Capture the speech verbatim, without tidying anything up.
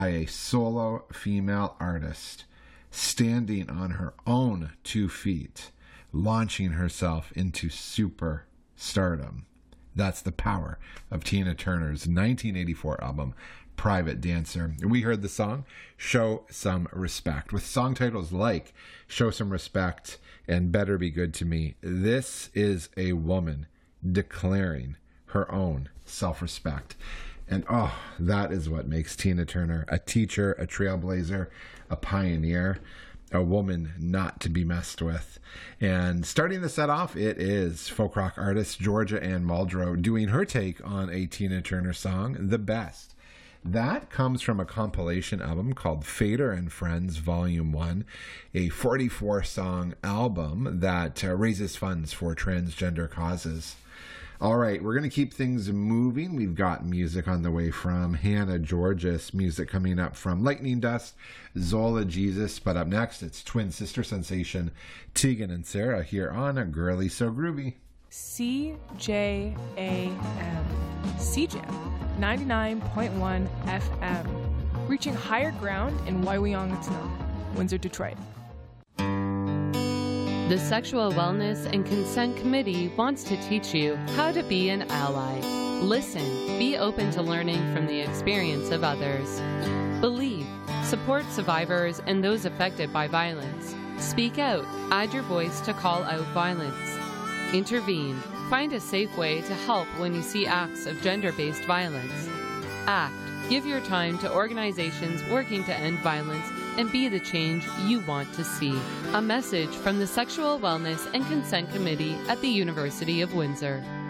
by a solo female artist standing on her own two feet, launching herself into super stardom. That's the power of Tina Turner's nineteen eighty-four album, Private Dancer. We heard the song, Show Some Respect, with song titles like Show Some Respect and Better Be Good to Me. This is a woman declaring her own self-respect. And oh, that is what makes Tina Turner a teacher, a trailblazer, a pioneer, a woman not to be messed with. And starting the set off, it is folk rock artist Georgia Ann Muldrow doing her take on a Tina Turner song, The Best. That comes from a compilation album called Fader and Friends Volume one, a forty-four song album that uh, raises funds for transgender causes. All right, we're going to keep things moving. We've got music on the way from Hannah Georges, music coming up from Lightning Dust, Zola Jesus. But up next, it's twin sister sensation Tegan and Sarah here on A Girly So Groovy. C J A M, C J A M, ninety-nine point one F M, reaching higher ground in Waiwiong-Tana, Windsor, Detroit. The Sexual Wellness and Consent Committee wants to teach you how to be an ally. Listen, be open to learning from the experience of others. Believe, support survivors and those affected by violence. Speak out, add your voice to call out violence. Intervene, find a safe way to help when you see acts of gender-based violence. Act, give your time to organizations working to end violence and be the change you want to see. A message from the Sexual Wellness and Consent Committee at the University of Windsor.